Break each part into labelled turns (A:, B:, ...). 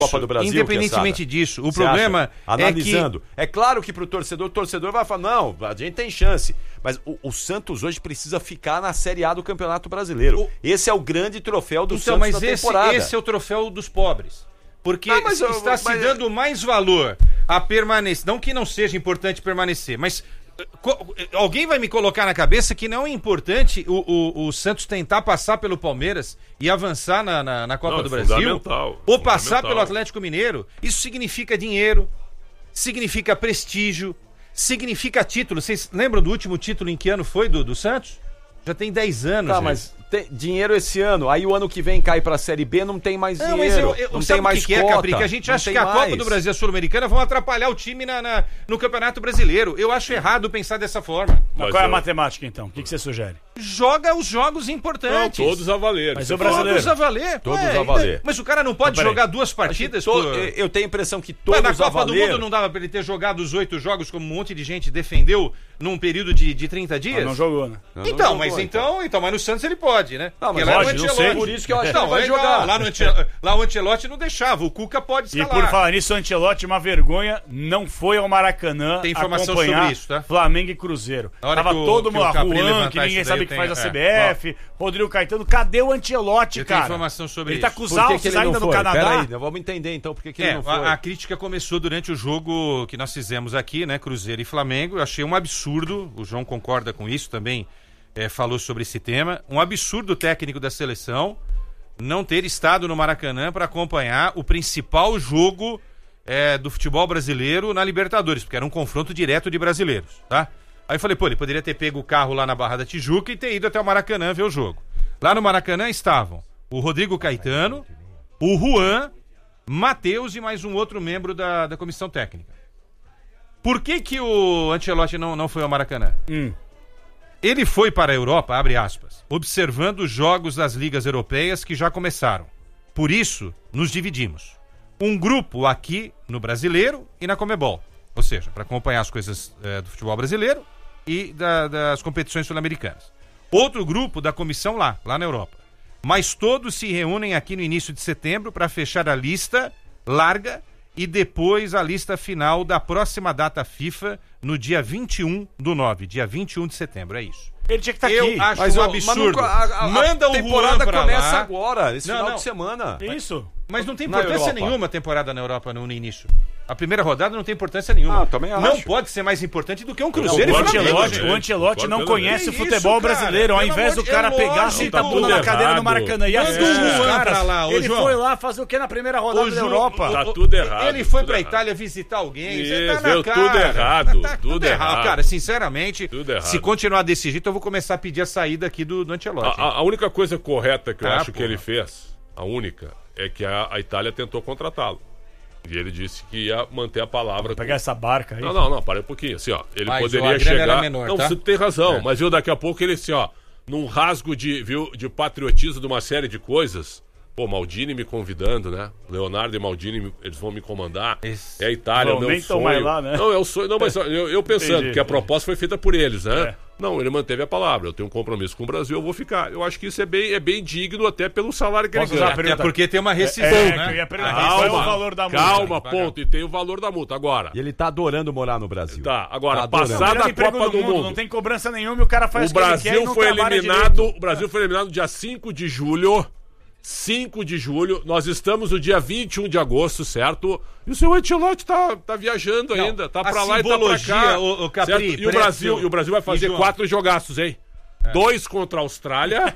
A: Copa do Brasil,
B: independentemente disso, o problema
A: analisando, é claro que pro torcedor, o torcedor vai falar, não, a gente tem chance, mas o Santos hoje precisa ficar na Série A do Campeonato Brasileiro. Esse é o grande troféu do Santos na temporada.
B: Esse é o troféu dos pobres. Porque está se dando mais valor a permanecer. Não que não seja importante permanecer, mas alguém vai me colocar na cabeça que não é importante o Santos tentar passar pelo Palmeiras e avançar na Copa do Brasil? Ou passar pelo Atlético Mineiro? Isso significa dinheiro, significa prestígio, significa título. Vocês lembram do último título em que ano foi do Santos? Já tem 10 anos.
A: Tá, mas tem dinheiro esse ano. Aí o ano que vem cai pra Série B, não tem mais dinheiro.
B: Não tem mais cota. Capri, que a gente acha que a Copa do Brasil e a Sul-Americana vão atrapalhar o time no Campeonato Brasileiro. Eu acho errado pensar dessa forma.
C: Mas qual é a matemática, então? O que você sugere?
B: Joga os jogos importantes.
D: Não, todos a valer.
C: Mas o brasileiro.
B: Todos a valer.
A: Todos a valer.
B: Mas o cara não pode jogar duas partidas?
A: Eu tenho a impressão que todos a valer.
B: Na Copa do Mundo não dava pra ele ter jogado os 8 jogos como um monte de gente defendeu num período de 30 dias?
C: Mas não jogou, né?
B: Mas no Santos ele pode, né?
A: Não, mas
C: não sei.
A: Por isso que eu acho que ele vai jogar.
B: Lá o Ancelotti não deixava, o Cuca pode escalar.
C: E por falar nisso, o Ancelotti, uma vergonha, não foi ao Maracanã
B: tem informação
C: acompanhar
B: sobre isso, tá?
C: Flamengo e Cruzeiro. Tava todo mundo, Juan, que ninguém sabe o que faz a CBF, Rodrigo Caetano, cadê o Ancelotti, cara?
B: Tem informação sobre
C: ele
B: isso.
C: tá com os altos ainda no Canadá.
A: Peraí, vamos entender então por que ele não foi.
B: A crítica começou durante o jogo que nós fizemos aqui, né, Cruzeiro e Flamengo. Eu achei um absurdo, o João concorda com isso também, falou sobre esse tema, um absurdo técnico da seleção não ter estado no Maracanã para acompanhar o principal jogo do futebol brasileiro na Libertadores, porque era um confronto direto de brasileiros, tá? Aí eu falei, ele poderia ter pego o carro lá na Barra da Tijuca e ter ido até o Maracanã ver o jogo. Lá no Maracanã estavam o Rodrigo Caetano, o Juan, Matheus e mais um outro membro da comissão técnica. Por que o Ancelotti não foi ao Maracanã? Ele foi para a Europa, abre aspas, observando os jogos das ligas europeias que já começaram. Por isso, nos dividimos. Um grupo aqui no Brasileiro e na Conmebol. Ou seja, para acompanhar as coisas do futebol brasileiro e das competições sul-americanas. Outro grupo da comissão lá na Europa. Mas todos se reúnem aqui no início de setembro para fechar a lista larga e depois a lista final da próxima data FIFA no dia 21/9, dia 21 de setembro, é isso.
C: Ele tinha que estar
B: aqui. Eu acho um absurdo. Manda o
A: temporada
B: Juan pra
A: começa
B: lá.
A: Agora, esse final de semana.
C: Isso.
B: Mas não tem importância nenhuma a temporada na Europa no início. A primeira rodada não tem importância nenhuma.
A: Também acho.
B: Não pode ser mais importante do que um Cruzeiro.
C: O Ancelotti não conhece o futebol brasileiro. Ao invés do cara pegar, sentar a bunda na cadeira no Maracanã e assistir os caras, ele foi lá fazer o que na primeira rodada da Europa?
D: Tá tudo errado.
B: Ele foi pra Itália visitar alguém. Você tá na cara.
D: Tudo errado.
B: Tudo errado. Cara, sinceramente, se continuar desse jeito, eu vou começar a pedir a saída aqui do Ancelotti.
D: A única coisa correta que eu acho que ele fez, a única, é que a Itália tentou contratá-lo. E ele disse que ia manter a palavra.
C: Vou pegar essa barca aí.
D: Não, parei um pouquinho. Assim, ó, ele
B: mas
D: poderia chegar.
B: Era menor,
D: não,
B: tá?
D: você tem razão. Mas daqui a pouco ele, assim, ó, num rasgo de patriotismo de uma série de coisas. Pô, Maldini me convidando, né? Leonardo e Maldini, eles vão me comandar. É a Itália, o meu sonho.
C: Mais lá, né?
D: Não, é o sonho. Não, mas eu pensando que a proposta foi feita por eles, né? Não, ele manteve a palavra. Eu tenho um compromisso com o Brasil, eu vou ficar. Eu acho que isso é bem digno até pelo salário que ele ganha.
B: Até porque tem uma rescisão, né?
C: Eu ia perguntar, qual é o valor da multa?
D: Calma, ponto. E tem o valor da multa. Agora.
A: E ele tá adorando morar no Brasil.
D: Tá, agora, passar da Copa do Mundo.
C: Não tem cobrança nenhuma e o cara faz
D: o Brasil foi eliminado. O Brasil foi eliminado dia 5 de julho. 5 de julho, nós estamos no dia 21 de agosto, certo? E o seu Ancelotti tá viajando ainda, tá pra lá e tá pra cá.
B: O Capri,
D: e o Brasil vai fazer 4 jogaços, hein? 2 contra a Austrália,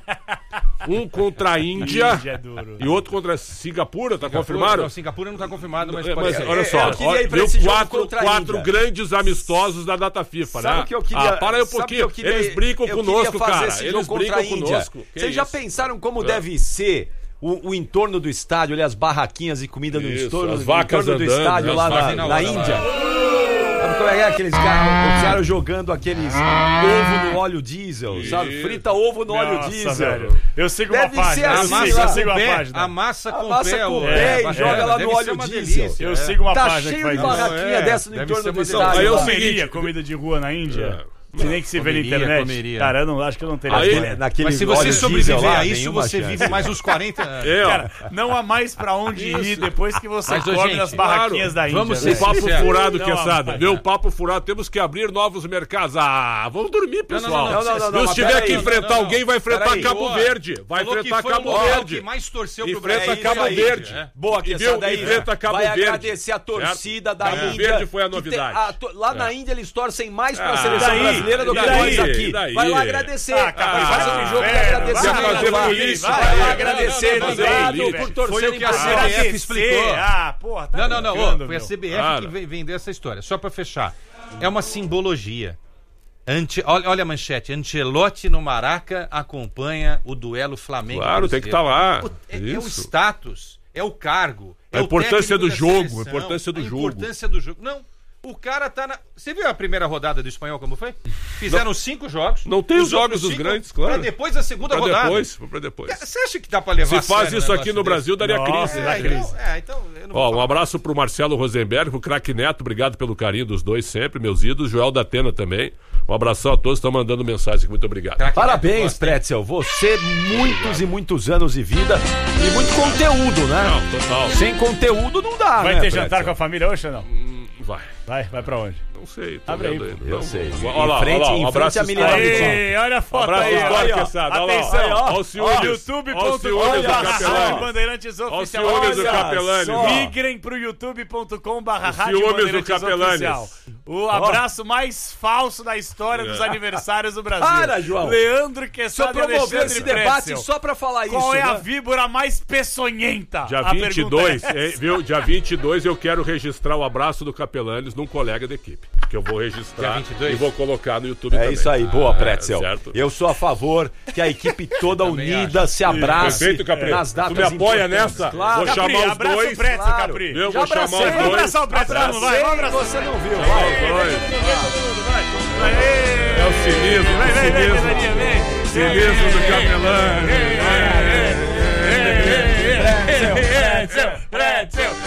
D: 1 contra a Índia e outro contra a Singapura, tá confirmado?
B: Não, Singapura não tá confirmado, mas
D: olha só, viu 4 grandes amistosos da data FIFA,
A: sabe
D: né?
A: Que eu queria,
D: para aí um pouquinho, eles brincam conosco, cara. Eles brincam conosco.
A: Vocês já pensaram como deve ser o entorno do estádio, ali as barraquinhas e comida no entorno do estádio lá na Índia? Sabe como é aqueles caras jogando aqueles ovo no óleo diesel, sabe? Frita ovo no óleo diesel.
C: Velho. Eu sigo uma página. Eu sigo uma página.
B: Amassa com o
A: pé e joga lá no óleo diesel.
C: Eu sigo uma
A: tá
C: página que
A: cheio
C: faz
A: de barraquinha dessa no entorno do estádio.
D: Aí eu
C: comeria comida de rua na Índia. Se nem que se vê na internet. Cara, eu não acho que eu não teria.
B: Mas se você sobreviver a isso, você vive mais uns 40 anos.
C: Cara, não há mais pra onde ir depois que você come nas barraquinhas da Índia.
D: Vamos ser papo furado, Quesada. Vê o papo furado, temos que abrir novos mercados. Vamos dormir, pessoal.
A: Não,
D: se tiver que enfrentar alguém, vai enfrentar Cabo Verde. Vai enfrentar Cabo Verde.
B: Mais torceu pro
D: Enfrenta Cabo Verde.
A: Boa, Quesada aí.
D: Enfrenta Cabo
A: Verde.
D: Vai
A: agradecer a torcida da Índia.
D: Cabo Verde foi a novidade.
A: Lá na Índia eles torcem mais pra seleção brasileira do que nós aqui. Vai lá agradecer. Vai fazer um jogo e agradecer. Vai lá agradecer. Obrigado por torcer.
B: Foi o que a CBF explicou.
C: Porra,
B: não. Foi a CBF que vendeu essa história. Só pra fechar. É uma simbologia. Olha a manchete. Ancelotti no Maraca acompanha o duelo Flamengo.
D: Claro, tem que estar lá.
B: É o status, é o cargo.
D: A importância do jogo. A importância do jogo.
B: Não. O cara tá na... Você viu a primeira rodada do Espanhol como foi? Fizeram 5 jogos.
D: Não tem os jogos dos grandes, claro.
B: Pra depois da segunda rodada.
D: Pra depois.
B: Você acha que dá pra levar
D: Se faz isso aqui no Brasil, daria crise.
B: Então, eu não
D: um abraço pro Marcelo Rosenberg, pro Craque Neto. Obrigado pelo carinho dos dois sempre, meus ídolos. Joel da Atena também. Um abração a todos que estão mandando mensagem aqui. Muito obrigado.
A: Parabéns, Pretzel. Você, muitos e muitos anos de vida e muito conteúdo, né?
D: Não, total.
A: Sem conteúdo não dá,
C: Vai ter jantar com a família hoje ou não?
D: Vai
C: pra onde?
D: Não sei.
A: Abre aí. Eu sei.
D: Olha lá, um abraço.
C: Olha a foto aí.
D: Atenção. Olha o ciúmes.
C: youtube.com/Bandeirantes Oficial.
D: Olha o ciúmes do Capelanes.
C: Migrem pro youtube.com/Rádio Bandeirantes Oficial. O abraço mais falso da história dos aniversários do Brasil.
A: Para, João.
C: Leandro Quesada e Alexandre
A: esse debate só pra falar isso.
C: Qual é a víbora mais peçonhenta?
D: Dia 22, viu? Dia 22 eu quero registrar o abraço do Capelanes num colega da equipe. Que eu vou registrar e vou colocar no YouTube também.
A: É isso aí, boa, Pretzel.
D: Certo.
A: Eu sou a favor que a equipe toda unida se abrace nas datas.
D: Tu me apoia nessa?
A: Claro.
D: Vou chamar os dois.
C: O Pretzel, Capri.
D: Eu vou chamar os dois.
C: Vamos abraçar o Pretzel. Vai, vamos abraçar.
A: Você não viu,
D: É o cinismo do Capelanes.
C: Pretzel.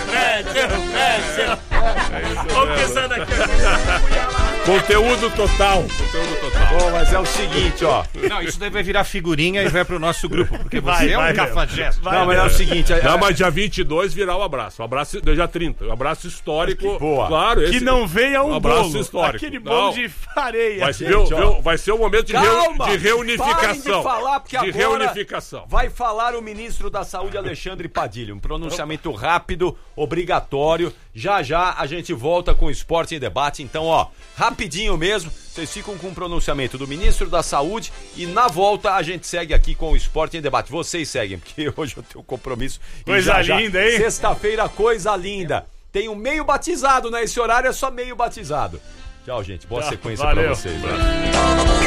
C: Vamos pensar daqui.
D: Conteúdo total.
A: Bom, mas é o seguinte, ó.
B: Não, isso daí vai virar figurinha e vai pro nosso grupo, porque você é um cafajeste.
A: Não, mas é o seguinte...
D: mas dia 22 virá o abraço. O abraço dia 30. O abraço histórico.
A: Boa.
D: Claro,
C: que não venha um
D: abraço
C: bolo.
D: Histórico.
C: Aquele bolo de fareia.
D: Vai ser um momento de reunificação.
A: De falar, porque
D: de reunificação.
A: Vai falar o ministro da Saúde, Alexandre Padilha. Um pronunciamento rápido, obrigatório. Já a gente volta com o Esporte em Debate. Então, ó, rapidinho mesmo, vocês ficam com o pronunciamento do ministro da Saúde e na volta a gente segue aqui com o Esporte em Debate. Vocês seguem, porque hoje eu tenho compromisso.
C: Coisa linda, hein?
A: Sexta-feira, coisa linda. Tem um meio batizado, né? Esse horário é só meio batizado. Tchau, gente. Boa sequência pra vocês. Né?